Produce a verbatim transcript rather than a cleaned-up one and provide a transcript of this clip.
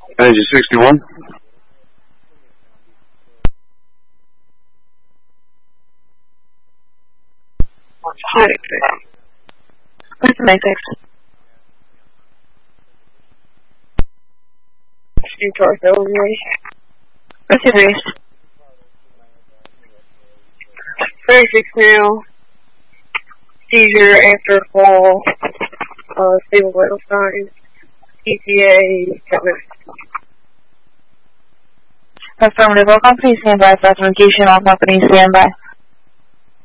Energy sixty-one. Hi. What's the matrix? Two towards over. What's your race? thirty-six now. Seizure after fall. Uh, stable vital signs. E T A. Affirmative. All companies stand by for authentication. All companies stand by.